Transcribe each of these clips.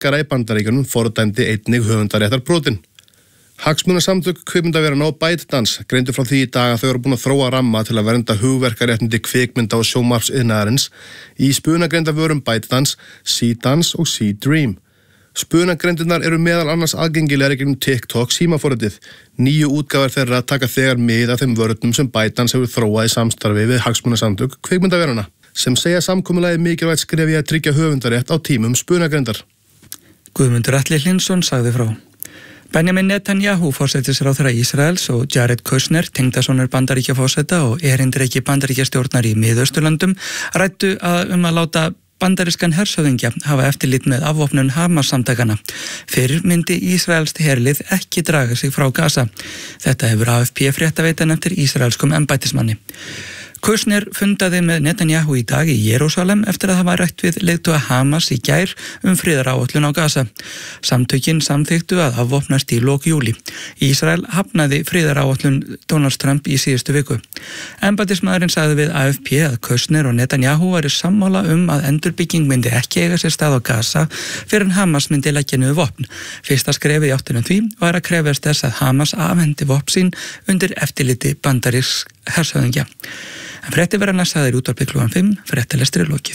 borgara í Bandaríkjunum fordæmdi einnig höfundaréttarbrotin. Hagsmunasamtök kvikmyndaverana og ByteDance greindu frá því í dag að þau eru búin að þróa ramma til að vernda hugverkaréttindi kvikmynda og sjónvarpsiðnaðarins í spunagreindavörum ByteDance, C-Dance og C-Dream. Spunagreindirnar eru meðal annars aðgengilegar gegnum TikTok símaforritið. 9 útgáfur þeirra taka þegar mið af þeim vörnum sem ByteDance hefur þróað í samstarfi við hagsmunasamtök kvikmyndaverana, sem segja samkomulagið mikilvægt skref í að tryggja höfundarétt á tímum spunagreindar. Guðmundur Atli Hlynsson sagði frá. Benjamin Netanyahu, forsætisráðherra Ísraels, og Jared Kushner, tengdasonur Bandaríkjaforseta og erindreki Bandaríkjastjórnar í Miðausturlöndum, ræddu að láta bandarískan hershöfðingja hafa eftirlit með afvopnun Hamas-samtakana. Fyrr myndi Ísraelst herlið ekki draga sig frá Gaza. Þetta hefur AFP fréttaveitan eftir ísraelskum embættismanni. Kushner fundaði með Netanyahu í dag í Jerúsalem eftir að það var rætt við leiðtoga Hamas í gær friðaráætlun á Gaza. Samtökin samþykktu að afvopnast í lok júlí. Ísrael hafnaði friðaráætlun Donald Trump í síðustu viku. Embættismaðurinn sagði við AFP að Kushner og Netanyahu væru sammála að endurbygging myndi ekki eiga sér stað á Gaza fyrir en Hamas myndi leggja niður vopn. Fyrsta skrefið í áttina því var að krefjast þess að Hamas afhendi vopn sín undir eftirliti bandarísks hershöfðingja. En frétti verða næstaðir útvarpið klukkan 5, fréttalestri lokið.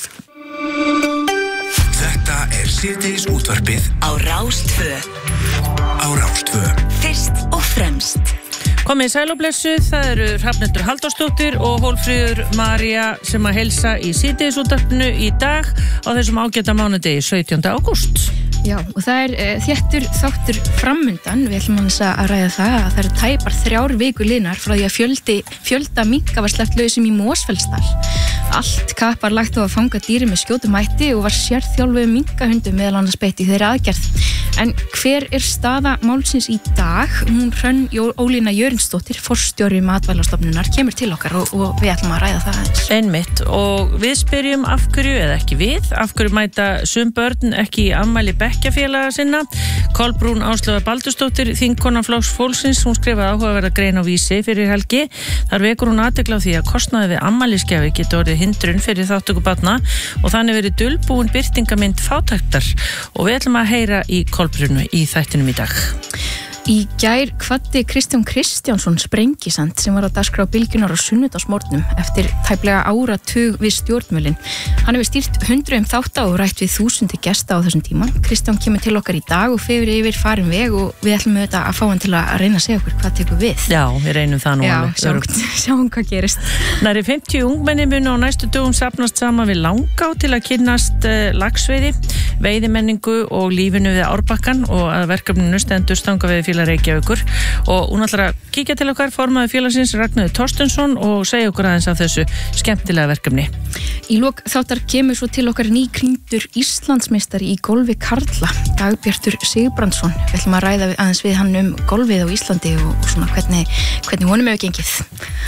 Þetta síðdegis útvarpið á Rás 2. Fyrst og fremst. Komið sæl og blessuð, það eru Hrafnhildur Halldórsdóttir og Hólmfríður María sem að heilsa í síðdegis útvarpinu í dag á þessum ágæta mánudegi 17. ágúst. Já, og það þéttur þáttur framundan. Við ætlum að ræða það eru tæpar 3 vikur liðnar frá því að fjölda minka var sleppt lausum í Mosfellsdal. Allt kapp var lagt á að fanga dýri með skjótum hætti og var sérþjálfuð minkahundum meðal annars beitt í þeirri aðgerð. En hver staða málsins í dag? Hún Hrönn Ólína Jörinsdóttir, forstjóri Matvælastofnunar, kemur til okkar og við ætlum að ræða það aðeins. Einmitt, og við spyrjum af hverju mæta sum börn ekki í afmæli bekkjafélaga sinna. Kolbrún Áslaugar Baldursdóttir, þingkona Flokks fólksins, hún skrifaði áhugaverða grein á Vísi fyrir helgi. Þar vekur hún athygli á því að kostnaði við afmælisgjafi getur orðið hindrun fyrir þátttöku barna og þannig verið dulbúin birtingamynd fátæktar og við ætlum að heyra í Kolbrúnu í þættinum í dag. Í gær kvaddi Kristján Kristjánsson Sprengisand sem var á dagskrá Bylgjunnar á sunnudagsmorgnum eftir tæplega áratug við stjórnvölinn. Hann hefur stýrt 100 þátta og rætt við 1000 gesta á þessum tíma. Kristján kemur til okkar í dag og fer yfir farin veg og við ætlum auðvitað að fá hann til að reyna að segja okkur hvað tekur við. Já, við reynum það nú. Já, sjáum hvað gerist. Nærri 50 ungmenni munu á næstu dögum safnast saman við Langá til að kynnast laxveiði, veiðimenningu og lífinu við Árbakkann og að verkefninu stendur Stangaveiðifélag Reykjavíkur og hún ætlar að kíkja til okkar formaður félagsins Ragnheiður Thorsteinsson og segja okkur aðeins af þessu skemmtilega verkefni. Í lok þáttar kemur svo til okkar nýkrýndur Íslandsmeistari í golfi karla, Dagbjartur Sigurbrandsson. Við ætlum að ræða aðeins við hann golfið á Íslandi og svona hvernig honum hefur gengið.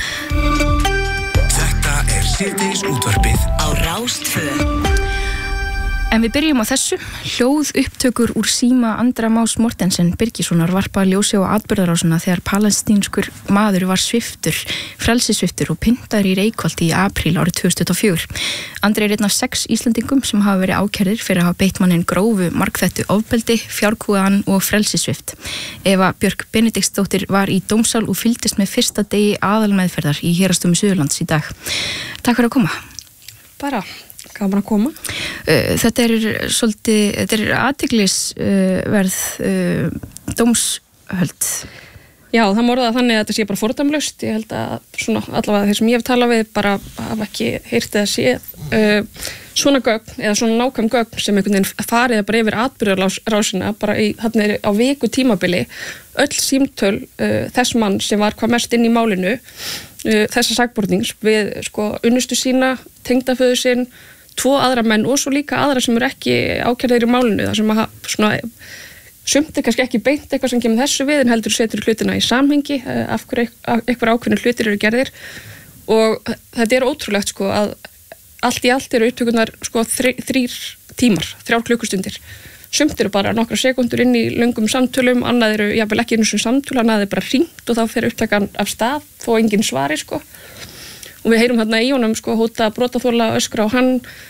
Þetta síðdegis útvarpið á Rás 2. En við byrjum á þessu. Hljóð upptökur úr síma Andra Más Mortensen Birgissonar varpa ljósi á atburðarásina þegar palestínskur maður var frelsissviptur og pyntaður í Reykholt í apríl árið 2024. Andri einn af 6 Íslendingum sem hafa verið ákærðir fyrir að hafa beitt manninn grófu margþættu ofbeldi, fjárkúgan og frelsissvipt. Eva Björk Benediktsdóttir var í dómsal og fylgdist með fyrsta degi aðalmeðferðar í Héraðsdómi Suðurlands í dag. Takk fyrir að koma. Bara gaman að koma. Þetta er athyglisverð dómshöld. Já, það má orða þannig að þetta sé bara fordæmalaust. Ég held að svona allavega þeir sem ég hef talað við bara hafa ekki heyrt eða séð svona gögn eða svona nákvæm gögn sem einhvern veginn farið bara yfir atburðarásina bara þarna á viku tímabili. Öll símtöl þess mann sem var hvað mest inn í málinu þessa sakbornings við unnustu sína, tengdaföður sinn, 2 aðra menn og svo líka aðra sem eru ekki ákærðir í málinu, það sem að svona sumt kannski ekki beint eitthvað sem kemur þessu við en heldur setur hlutina í samhengi af hverju eitthvað ákveðnir hlutir eru gerðir og þetta ótrúlegt að allt í allt eru upptökurnar 3 tímar, 3 klukkustundir. Sumt eru bara nokkra sekundur inn í löngum samtölum, annað eru jafnvel ekki einu svona samtöl, annað er bara hringt og þá fer upptakan af stað þó engin svari Og við heyrum þarna í honum hóta brotaþola öskra á hann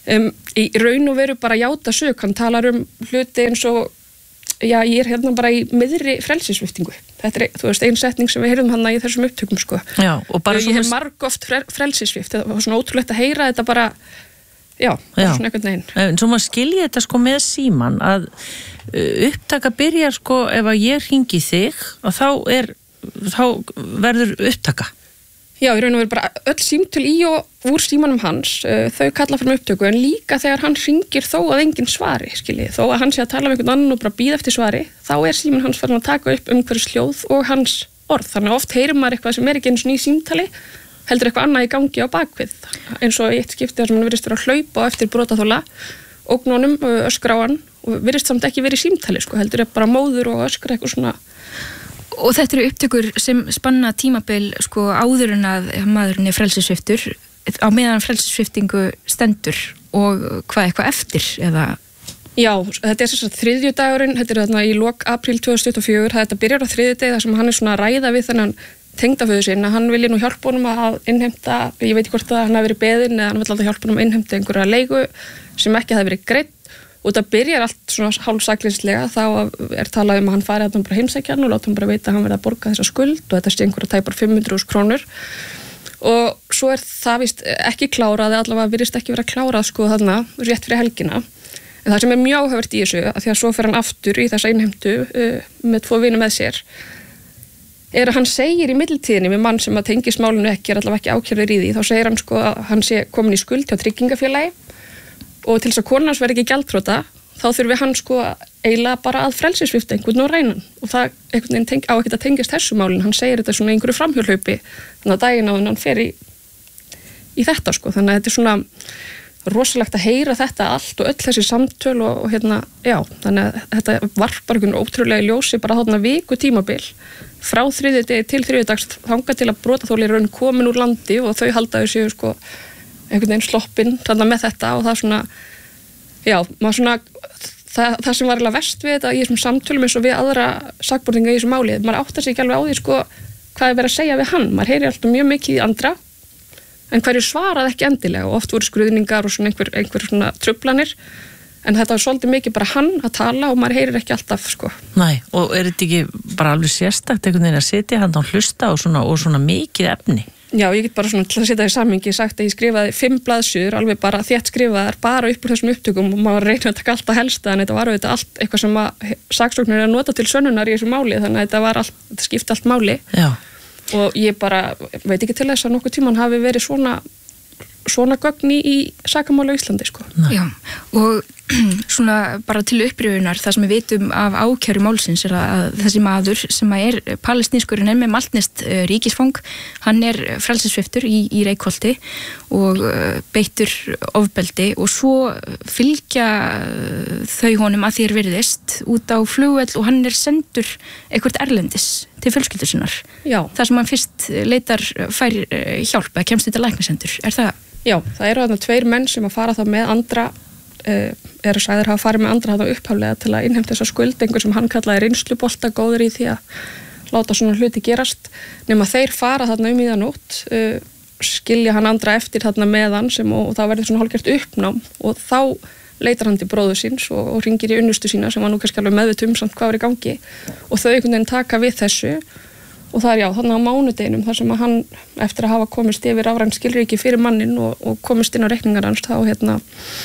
í raun og veru bara játa sök, hann talar hluti eins og já, ég hérna bara í miðri frelsissviptingu. Þetta þú veist, ein setning sem við heyrðum hann í þessum upptökum, sko. Já, og bara ég hef margoft frelsissvipt, það var svona ótrúlegt að heyra þetta bara, bara svona einhvern veginn. En svo maður skilji þetta sko með síman að upptaka byrjar sko ef að ég hringi þig og þá verður upptaka. Já, í raun og veru bara öll símtöl í og úr símanum hans, þau kalla fram upptöku, en líka þegar hann hringir þó að enginn svari, skiljið, þó að hann sé að tala um einhvern annan og bara bíða eftir svari, þá síminn hans farin að taka upp umhverfisljóð og hans orð, þannig að oft heyrir maður eitthvað sem ekki eins og ný símtali, heldur eitthvað annað í gangi á bakvið, eins og í eitt skipti þar sem hann virðist vera að hlaupa á eftir brotaþola, ógnunum, öskra á hann og virðist samt ekki verið í símtali, sko, heldur bara móður og öskra eitthvað svona. Og þetta eru upptökur sem spanna tímabil sko áður en að maðurinn frelsissviptur, á meðan frelsissviptingu stendur og hvað eitthvað eftir eða? Já, þetta þess að þriðjudagurinn, þetta þarna í lok apríl 2024, þetta byrjar á þriðjudegi þar sem hann svona að ræða við þennan tengdaföður sinn að hann vilji nú hjálpa honum að innheimta, ég veit ekki hvort að hann hafi verið beðinn eða hann vill alltaf hjálpa honum að innheimta einhverja leigu sem ekki hafi verið greidd. Og það byrjar allt svona hálfsakleyslega, þá talað að hann fari að hann bara heimsækja hann og láta hann bara veita að hann verði að borga þessa skuld og þetta sé einhverja tæpar 500.000 krónur. Og svo það víst ekki klárað, allavega virðist ekki vera klárað sko þarna rétt fyrir helgina. En það sem mjög áhugavert í þessu, að því að svo fer hann aftur í þessa innheimtu með 2 vini með sér, að hann segir í millitíðinni við mann sem að tengist málinu ekki, allavega ekki ákærður í því, þá segir hann sko að hann sé komin í skuld hjá tryggingafélagi. Og til þess að konan hans verði ekki gjaldþrota, þá þurfi hann sko eiginlega bara að frelsissvipta einhvern og ræna hann. Og það einhvern veginn á ekki að tengist þessu málin. Hann segir þetta svona einhverju framhjólhlaupi, þannig að daginn á hann fer í þetta sko. Þannig að þetta svona rosalegt að heyra þetta allt og öll þessi samtöl og hérna, já. Þannig að þetta varpar einhvern ótrúlega ljósi bara þarna viku tímabil frá þriðjudegi til þriðjudags þangað til að brotaþoli raun komin úr landi og þau halda þessu sko einhvern veginn sloppinn þarna með þetta og það svona, já, maður svona, það sem var eiginlega verst við þetta í þessum samtölum eins og við aðra sakborninga í þessu máli, maður áttar sig ekki alveg á því sko hvað verið að segja við hann, maður heyri alltaf mjög mikið í andra, en hverju svarað ekki endilega og oft voru skruðningar og svona einhver svona truflanir, en þetta var svolítið mikið bara hann að tala og maður heyrir ekki alltaf sko. Nei, og þetta ekki bara alveg sérstakt einhvern veginn að sitja hann og hlusta og svona mikið efni? Já, ég get bara svona til að setja í samhengi sagt að ég skrifaði 5 blaðsíður, alveg bara þétt skrifaðar bara upp úr þessum upptökum og maður reynir að taka alltaf helsta en þetta var auðvitað allt eitthvað sem að saksóknir að nota til sönnunar í þessu máli þannig að þetta skipti allt máli. Já. Og ég bara veit ekki til þess að nokkuð tíman hafi verið svona gögn í sakamáli á Íslandi sko. Já, og svona bara til uppröfunar það sem við vitum af ákæru málsins að þessi maður sem palestínskur en með maltneskt ríkisfang, hann frelsissviptur í Reykholti og beittur ofbeldi og svo fylgja þau honum að þér virðist út á flugvöll og hann sendur eitthvað erlendis til fjölskyldur sinnar. Já. Það sem hann fyrst fær hjálp að kemst þetta læknasendur, það? Já, það eru þarna 2 menn sem að fara það með andra sagðir hafa farið með andra þarna upphaflega til að innheimta þessa skuld, einhver sem hann kallaði reynslubolta góður í því að láta svona hluti gerast, nema þeir fara þarna í það nótt, skilja hann andra eftir þarna með hann og það verður svona hálfgert uppnám og þá leitar hann til bróður síns og hringir í unnustu sína sem var nú kannski alveg meðvituð samt hvað var í gangi og þau einhvern veginn taka við þessu og það já, þarna á mánudeginum þar sem að hann eftir að hafa komist yfir rafrænt skilríki fyrir mannin og komist inn á reikningar hans þá hérna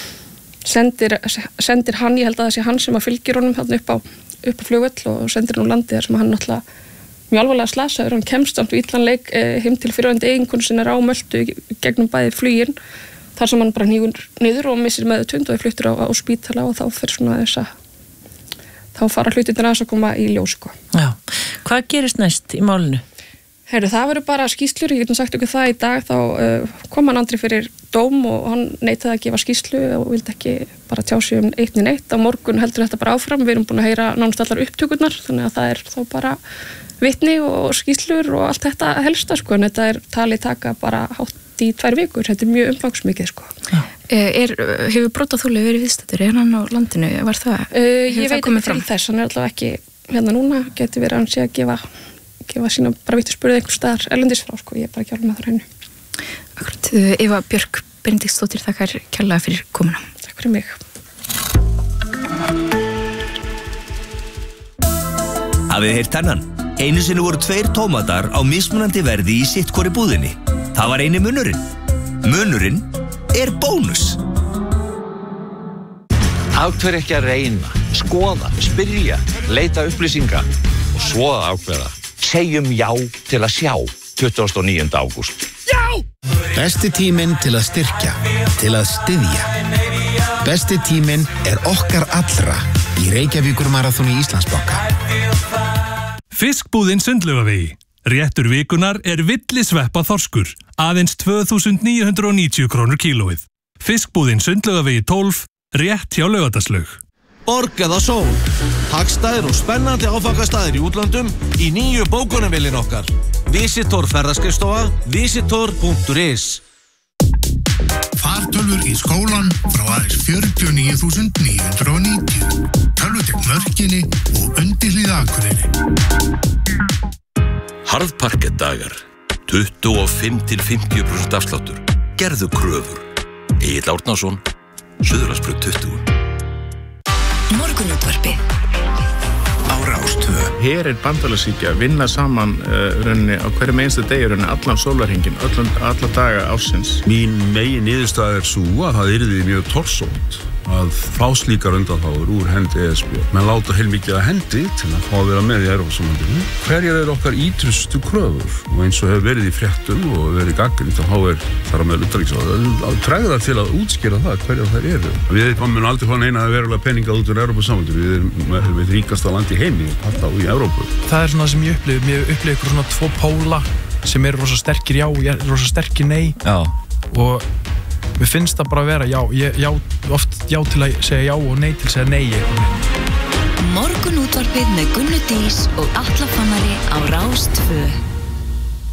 sendir hann, ég held að það sé hann sem að fylgir honum þarna upp á flugvöll og sendir hann úr landi þar sem hann náttúrulega mjög alvarlega slasaður, hann kemst samt við illan leik heim til fyrrverandi eiginkonu sinni á Möltu gegnum bæði flugin þar sem hann bara hnígur niður og missir meðvitund og fluttur á spítala og þá fer svona þá fara hlutirnir að koma í ljós sko. Já, hvað gerist næst í málinu? Heyrðu, það verður bara skýrslur, ég getum sagt okkur það í dag, þá kom hann andri fyrir dóm og hann neitaði að gefa skýrslu og vildi ekki bara tjá sig um eitt né neitt. Á morgun heldur þetta bara áfram, við erum búin að heyra nánast allar upptökurnar, þannig að það þá bara vitni og skýrslur og allt þetta helsta sko, en þetta talið taka bara hátt í 2 vikur, þetta mjög umfangsmikið sko. Hefur brotaþoli verið viðstaddur, hann á landinu, var það? Ég veit ekki til þess, hann allavega ekki hérna núna, geti verið hann sé að gefa sína bara vittu spurði einhver staðar erlendis frá, sko, ég bara ekki alveg með það hreinu. Akkurat, Eva Björk Benediktsdóttir, þakkar kærlega fyrir komuna. Takk fyrir mig. Hafið þið heyrt þennan? Einu sinni voru 2 tómatar á mismunandi verði í sitt hvori búðinni. Það var eini munurinn. Munurinn bónus. Af hverju ekki að reyna, skoða, spyrja, leita upplýsinga og svo að ákveða. Segjum já til að sjá 29. ágúst. Já! Besti tíminn til að styrkja, til að styðja. Besti tíminn okkar allra í Reykjavíkurmaraþoni Íslandsbanka. Fiskbúðin Sundlaugavegi. Réttur vikunar villisveppa þorskur, aðeins 2.990 krónur kílóið. Fiskbúðin Sundlaugavegi 12, rétt hjá Laugardalslaug. Borg eða sól. Hagstæðir og spennandi áfangastaðir í útlöndum í nýju bókunarvélin okkar. Visitor ferðaskrifstofa, visitor.is. Fartölvur í skólan frá aðeins 49.990. Tölvutekn Mörkinni og undirhlíð Akureyri. Harðparkettdagar. 25-50% afsláttur. Gerðu kröfur. Egill Árnason, Suðurlandsbraut 20. Morgunútvarpið Á Rás 2. Herir bandalagsríkja vinna saman rauninni á hverjum einstu degi rauninni allan sólarhringinn, alla daga ársins. Mín megin niðurstaða sú að það yrði mjög torsótt að fá slíkar undanþágur úr hendi ESB. Menn láta heilmikið að hendi til að fá að vera með í Evrópusambandinu. Hverjar okkar ítrustu kröfur? Og eins og hefur verið í fréttum og verið gagnrýnt þá þar á meðal utanríkisráðherra að tregða til að útskýra það hverjar þær eru. Við munum aldrei fá neina verulega peninga út úr Evrópusambandinu. Við erum eitt ríkasta land í heimi, alltaf í Evrópu. Það svona sem ég upplifi ykkur svona 2 póla sem rosa sterkir já, rosa sterkir nei. Já. Og mér finnst það bara að vera já, oft já til að segja já og nei til að segja nei. Morgunútvarpið með Gunnu Dís og Atla Fannari á Rás 2.